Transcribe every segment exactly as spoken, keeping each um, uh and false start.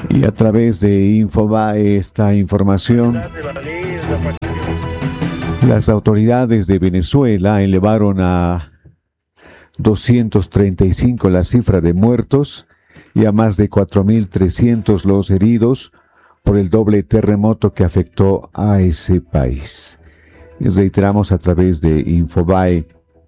Y a través de Infobae esta información, las autoridades de Venezuela elevaron a doscientos treinta y cinco la cifra de muertos y a más de cuatro mil trescientos los heridos por el doble terremoto que afectó a ese país. Y reiteramos a través de Infobae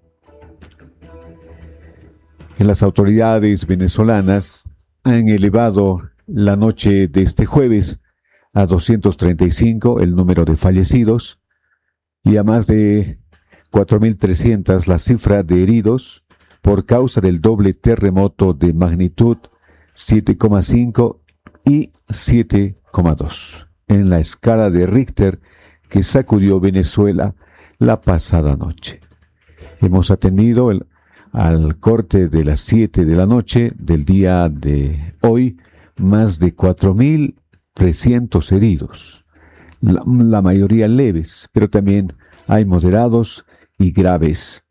que las autoridades venezolanas han elevado la noche de este jueves a doscientos treinta y cinco el número de fallecidos y a más de cuatro mil trescientos la cifra de heridos por causa del doble terremoto de magnitud siete coma cinco y siete coma dos en la escala de Richter que sacudió Venezuela la pasada noche. Hemos atendido el, al corte de las siete de la noche del día de hoy más de cuatro mil trescientos heridos, la, la mayoría leves, pero también hay moderados y graves.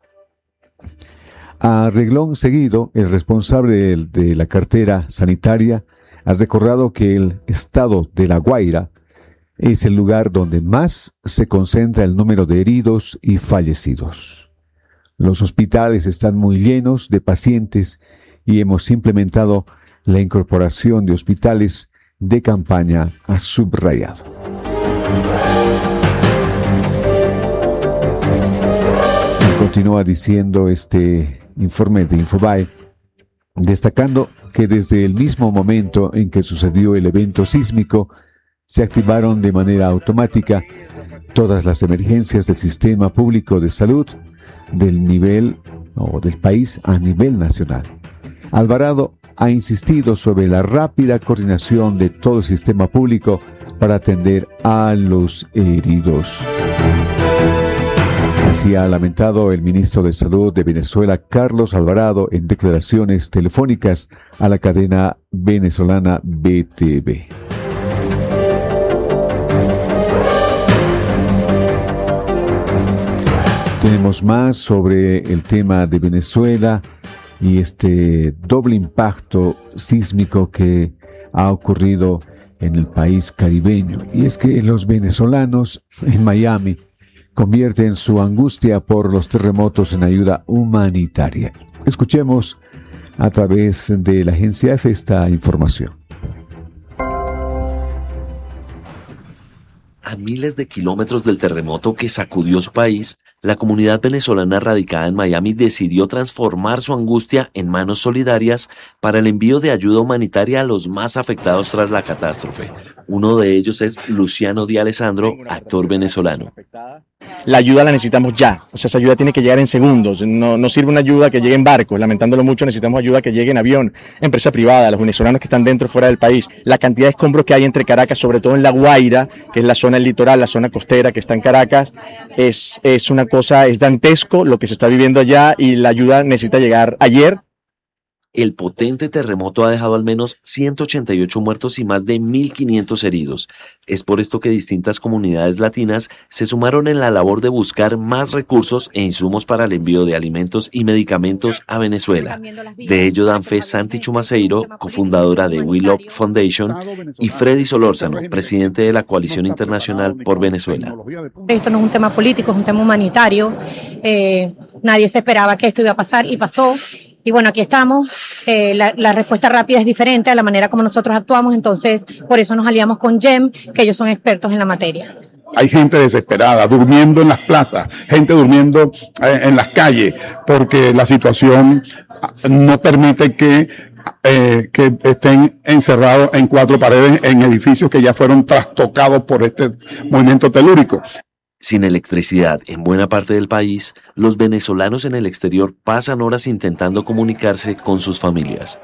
A reglón seguido, el responsable de, de la cartera sanitaria ha recordado que el estado de La Guaira es el lugar donde más se concentra el número de heridos y fallecidos. Los hospitales están muy llenos de pacientes y hemos implementado la incorporación de hospitales de campaña, ha subrayado. Y continúa diciendo este informe de Infobae, destacando que desde el mismo momento en que sucedió el evento sísmico, se activaron de manera automática todas las emergencias del sistema público de salud del nivel o del país a nivel nacional. Alvarado ha insistido sobre la rápida coordinación de todo el sistema público para atender a los heridos. Así ha lamentado el ministro de Salud de Venezuela, Carlos Alvarado, en declaraciones telefónicas a la cadena venezolana B T V. Tenemos más sobre el tema de Venezuela y este doble impacto sísmico que ha ocurrido en el país caribeño. Y es que los venezolanos en Miami convierten su angustia por los terremotos en ayuda humanitaria. Escuchemos a través de la agencia EFE esta información. A miles de kilómetros del terremoto que sacudió su país, la comunidad venezolana radicada en Miami decidió transformar su angustia en manos solidarias para el envío de ayuda humanitaria a los más afectados tras la catástrofe. Uno de ellos es Luciano Di Alessandro, actor venezolano. La ayuda la necesitamos ya, o sea, esa ayuda tiene que llegar en segundos, no, no sirve una ayuda que llegue en barco, lamentándolo mucho, necesitamos ayuda que llegue en avión, empresa privada, los venezolanos que están dentro y fuera del país, la cantidad de escombros que hay entre Caracas, sobre todo en La Guaira, que es la zona del litoral, la zona costera que está en Caracas, es, es una cosa, es dantesco lo que se está viviendo allá y la ayuda necesita llegar ayer. El potente terremoto ha dejado al menos ciento ochenta y ocho muertos y más de mil quinientos heridos. Es por esto que distintas comunidades latinas se sumaron en la labor de buscar más recursos e insumos para el envío de alimentos y medicamentos a Venezuela. De ello dan fe Santi Chumaceiro, cofundadora de We Love Foundation, y Freddy Solórzano, presidente de la Coalición Internacional por Venezuela. Esto no es un tema político, es un tema humanitario. Eh, nadie se esperaba que esto iba a pasar y pasó. Y bueno, aquí estamos. Eh, la, la respuesta rápida es diferente a la manera como nosotros actuamos, entonces por eso nos aliamos con G E M, que ellos son expertos en la materia. Hay gente desesperada, durmiendo en las plazas, gente durmiendo eh, en las calles, porque la situación no permite que, eh, que estén encerrados en cuatro paredes en edificios que ya fueron trastocados por este movimiento telúrico. Sin electricidad en buena parte del país, los venezolanos en el exterior pasan horas intentando comunicarse con sus familias.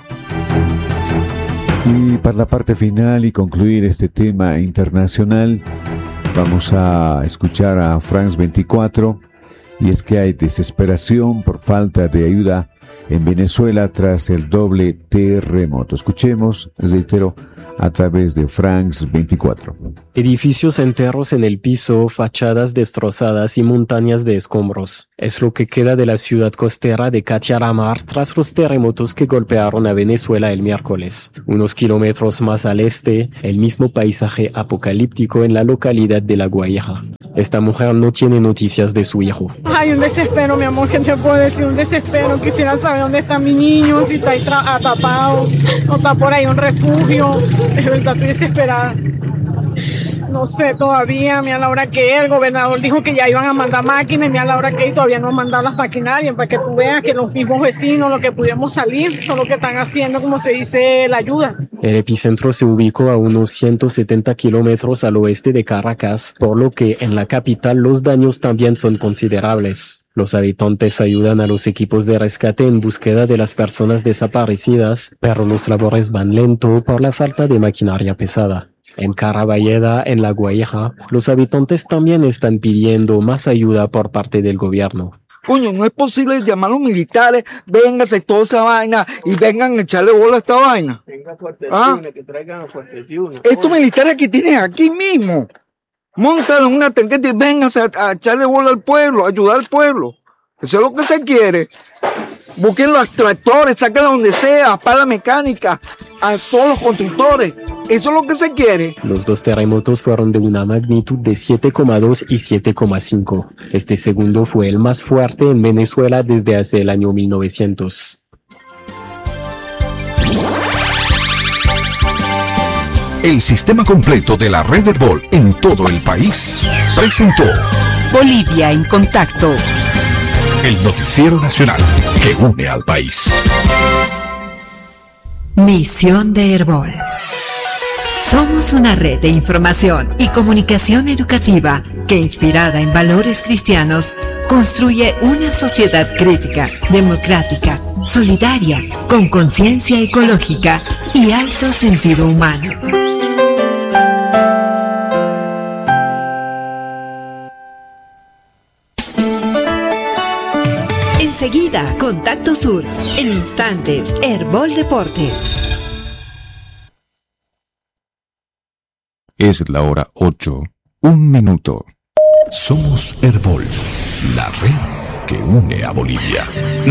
Y para la parte final y concluir este tema internacional, vamos a escuchar a France veinticuatro, y es que hay desesperación por falta de ayuda en Venezuela tras el doble terremoto. Escuchemos, reitero, a través de France veinticuatro. Edificios enteros en el piso, fachadas destrozadas y montañas de escombros. Es lo que queda de la ciudad costera de Cacharamar tras los terremotos que golpearon a Venezuela el miércoles. Unos kilómetros más al este, el mismo paisaje apocalíptico en la localidad de La Guaira. Esta mujer no tiene noticias de su hijo. Ay, un desespero, mi amor, ¿qué te puedo decir? Un desespero. Quisiera saber dónde está mi niño, si está ahí atrapado, o está por ahí un refugio. De verdad, estoy desesperada. No sé todavía, mira la hora que el gobernador dijo que ya iban a mandar máquinas, mira la hora que todavía no han mandado las maquinarias, para que tú veas que los mismos vecinos, los que pudimos salir, son los que están haciendo, como se dice, la ayuda. El epicentro se ubicó a unos ciento setenta kilómetros al oeste de Caracas, por lo que en la capital los daños también son considerables. Los habitantes ayudan a los equipos de rescate en búsqueda de las personas desaparecidas, pero los labores van lento por la falta de maquinaria pesada. En Caraballeda, en La Guaira, los habitantes también están pidiendo más ayuda por parte del gobierno. Coño, no es posible llamar a los militares, véngase toda esa vaina y vengan a echarle bola a esta vaina. Venga, ¿ah? Que traigan a estos militares que tienen aquí mismo, montan una tanqueta y vénganse a, a echarle bola al pueblo, a ayudar al pueblo. Eso es lo que se quiere. Busquen los tractores, sáquenla donde sea, para la mecánica, a todos los constructores. Eso es lo que se quiere. Los dos terremotos fueron de una magnitud de siete coma dos y siete coma cinco. Este segundo fue el más fuerte en Venezuela desde hace el año mil novecientos. El sistema completo de la red Herbol en todo el país presentó Bolivia en Contacto, el noticiero nacional que une al país. Misión de Herbol. Somos una red de información y comunicación educativa que, inspirada en valores cristianos, construye una sociedad crítica, democrática, solidaria, con conciencia ecológica y alto sentido humano. Enseguida, Contacto Sur. En instantes, Herbol Deportes. Es la hora ocho, un minuto. Somos Herbol, la red que une a Bolivia.